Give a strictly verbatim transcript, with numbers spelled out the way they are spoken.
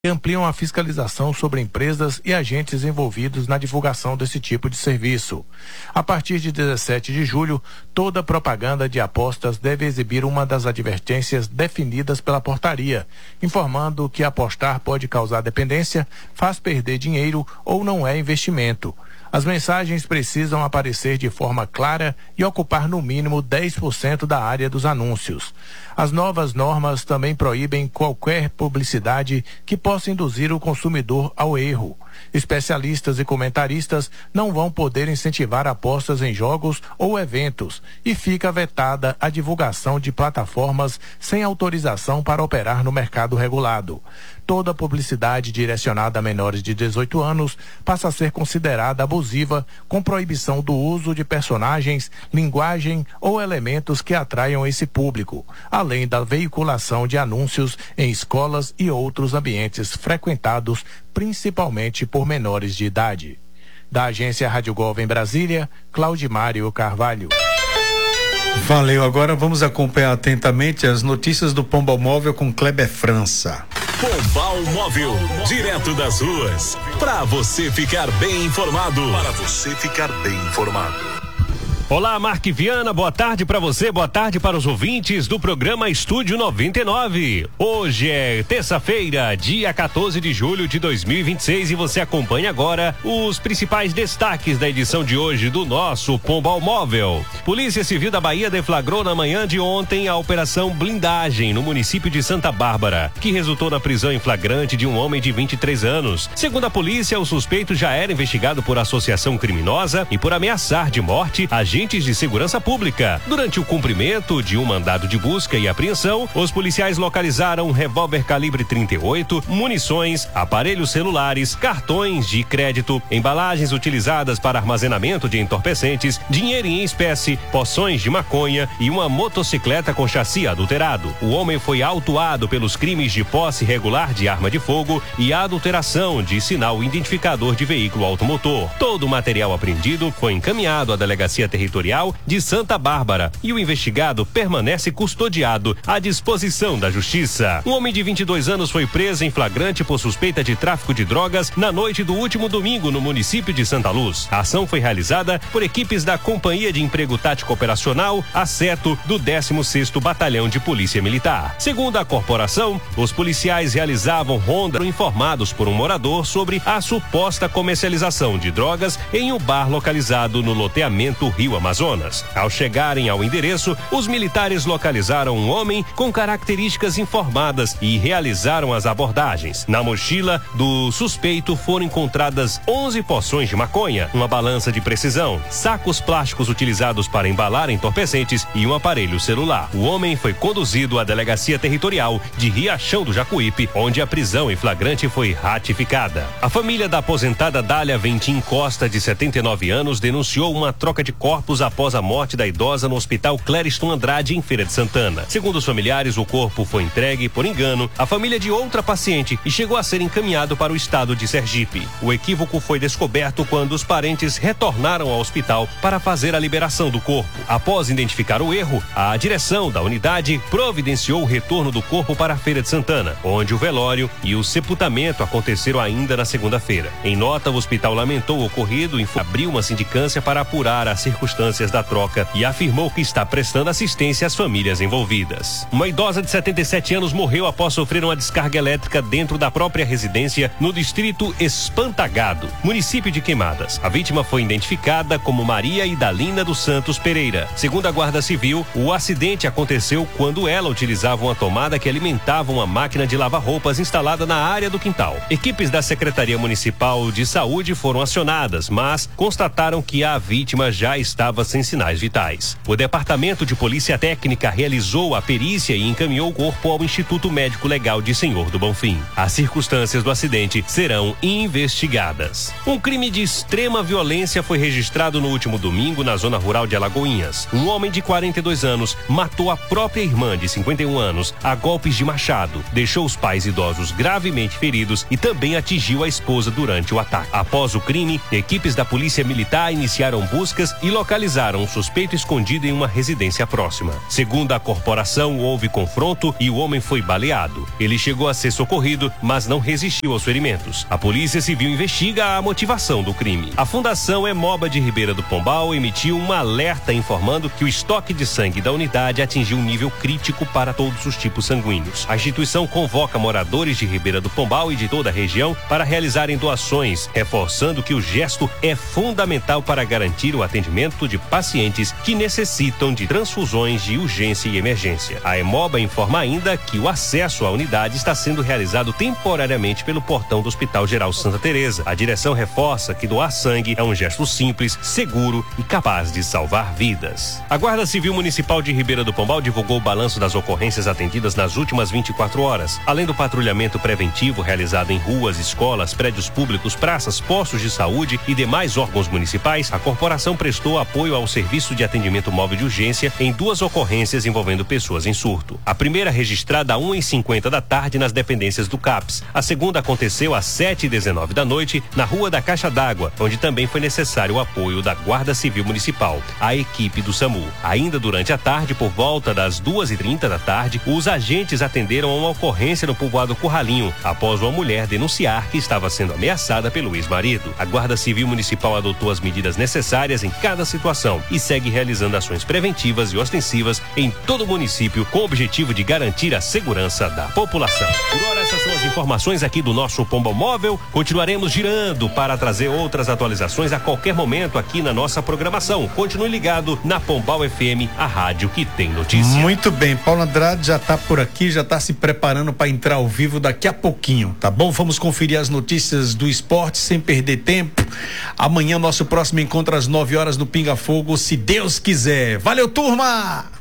ampliam a fiscalização sobre empresas e agentes envolvidos na divulgação desse tipo de serviço. A partir de dezessete de julho, toda propaganda de apostas deve exibir uma das advertências definidas pela portaria, informando que apostar pode causar dependência, faz perder dinheiro ou não é investimento. As mensagens precisam aparecer de forma clara e ocupar no mínimo dez por cento da área dos anúncios. As novas normas também proíbem qualquer publicidade que possa induzir o consumidor ao erro. Especialistas e comentaristas não vão poder incentivar apostas em jogos ou eventos e fica vetada a divulgação de plataformas sem autorização para operar no mercado regulado. Toda publicidade direcionada a menores de dezoito anos passa a ser considerada abusiva, com proibição do uso de personagens, linguagem ou elementos que atraiam esse público, além da veiculação de anúncios em escolas e outros ambientes frequentados principalmente por menores de idade. Da agência Rádio Gov em Brasília, Claudimário Carvalho. Valeu, agora vamos acompanhar atentamente as notícias do Pombal Móvel com Kleber França. Pombal Móvel, direto das ruas, para você ficar bem informado. Para você ficar bem informado. Olá, Mark Viana, boa tarde para você, boa tarde para os ouvintes do programa Estúdio noventa e nove. Hoje é terça-feira, dia quatorze de julho de dois mil e vinte e seis e você acompanha agora os principais destaques da edição de hoje do nosso Pombal Móvel. Polícia Civil da Bahia deflagrou na manhã de ontem a Operação Blindagem no município de Santa Bárbara, que resultou na prisão em flagrante de um homem de vinte e três anos. Segundo a polícia, o suspeito já era investigado por associação criminosa e por ameaçar de morte agentes de segurança pública. Durante o cumprimento de um mandado de busca e apreensão, os policiais localizaram um revólver calibre trinta e oito, munições, aparelhos celulares, cartões de crédito, embalagens utilizadas para armazenamento de entorpecentes, dinheiro em espécie, poções de maconha e uma motocicleta com chassi adulterado. O homem foi autuado pelos crimes de posse irregular de arma de fogo e adulteração de sinal identificador de veículo automotor. Todo o material apreendido foi encaminhado à Delegacia Territorial de Santa Bárbara e o investigado permanece custodiado à disposição da Justiça. Um homem de vinte e dois anos foi preso em flagrante por suspeita de tráfico de drogas na noite do último domingo no município de Santa Luz. A ação foi realizada por equipes da Companhia de Emprego Tático Operacional, ACETO, do décimo sexto Batalhão de Polícia Militar. Segundo a corporação, os policiais realizavam ronda informados por um morador sobre a suposta comercialização de drogas em um bar localizado no loteamento Rio Amazonas. Ao chegarem ao endereço, os militares localizaram um homem com características informadas e realizaram as abordagens. Na mochila do suspeito foram encontradas onze porções de maconha, uma balança de precisão, sacos plásticos utilizados para embalar entorpecentes e um aparelho celular. O homem foi conduzido à Delegacia Territorial de Riachão do Jacuípe, onde a prisão em flagrante foi ratificada. A família da aposentada Dália Ventim Costa, de setenta e nove anos, denunciou uma troca de corpos após a morte da idosa no Hospital Clériston Andrade, em Feira de Santana. Segundo os familiares, o corpo foi entregue, por engano, à família de outra paciente e chegou a ser encaminhado para o estado de Sergipe. O equívoco foi descoberto quando os parentes retornaram ao hospital para fazer a liberação do corpo. Após identificar o erro, a direção da unidade providenciou o retorno do corpo para a Feira de Santana, onde o velório e o sepultamento aconteceram ainda na segunda-feira. Em nota, o hospital lamentou o ocorrido e abriu uma sindicância para apurar as circunstâncias da troca e afirmou que está prestando assistência às famílias envolvidas. Uma idosa de setenta e sete anos morreu após sofrer uma descarga elétrica dentro da própria residência no distrito Espantagado, município de Queimadas. A vítima foi identificada como Maria Idalina dos Santos Pereira. Segundo a Guarda Civil, o acidente aconteceu quando ela utilizava uma tomada que alimentava uma máquina de lavar roupas instalada na área do quintal. Equipes da Secretaria Municipal de Saúde foram acionadas, mas constataram que a vítima já estava sem sinais vitais. O Departamento de Polícia Técnica realizou a perícia e encaminhou o corpo ao Instituto Médico Legal de Senhor do Bonfim. As circunstâncias do acidente serão investigadas. Um crime de extrema violência foi registrado no último domingo na zona rural de Alagoinhas. Um homem de quarenta e dois anos matou a própria irmã de cinquenta e um anos a golpes de machado, deixou os pais idosos gravemente feridos e também atingiu a esposa durante o ataque. Após o crime, equipes da Polícia Militar iniciaram buscas e localizaram localizaram um suspeito escondido em uma residência próxima. Segundo a corporação, houve confronto e o homem foi baleado. Ele chegou a ser socorrido, mas não resistiu aos ferimentos. A Polícia Civil investiga a motivação do crime. A Fundação Hemoba de Ribeira do Pombal emitiu um alerta informando que o estoque de sangue da unidade atingiu um nível crítico para todos os tipos sanguíneos. A instituição convoca moradores de Ribeira do Pombal e de toda a região para realizarem doações, reforçando que o gesto é fundamental para garantir o atendimento de pacientes que necessitam de transfusões de urgência e emergência. A Hemoba informa ainda que o acesso à unidade está sendo realizado temporariamente pelo portão do Hospital Geral Santa Teresa. A direção reforça que doar sangue é um gesto simples, seguro e capaz de salvar vidas. A Guarda Civil Municipal de Ribeira do Pombal divulgou o balanço das ocorrências atendidas nas últimas vinte e quatro horas. Além do patrulhamento preventivo realizado em ruas, escolas, prédios públicos, praças, postos de saúde e demais órgãos municipais, a corporação prestou apoio ao serviço de atendimento móvel de urgência em duas ocorrências envolvendo pessoas em surto. A primeira registrada a uma e cinquenta da tarde nas dependências do CAPS. A segunda aconteceu às sete e dezenove da noite na Rua da Caixa d'Água, onde também foi necessário o apoio da Guarda Civil Municipal, a equipe do SAMU. Ainda durante a tarde, por volta das duas e trinta da tarde, os agentes atenderam a uma ocorrência no povoado Curralinho, após uma mulher denunciar que estava sendo ameaçada pelo ex-marido. A Guarda Civil Municipal adotou as medidas necessárias em cada situação e segue realizando ações preventivas e ostensivas em todo o município com o objetivo de garantir a segurança da população. Por hora, essas são as informações aqui do nosso Pombal Móvel. Continuaremos girando para trazer outras atualizações a qualquer momento aqui na nossa programação. Continue ligado na Pombal F M, a rádio que tem notícia. Muito bem, Paulo Andrade já está por aqui, já está se preparando para entrar ao vivo daqui a pouquinho, tá bom? Vamos conferir as notícias do esporte sem perder tempo. Amanhã nosso próximo encontro às nove horas no Pinga Fogo, se Deus quiser. Valeu, turma!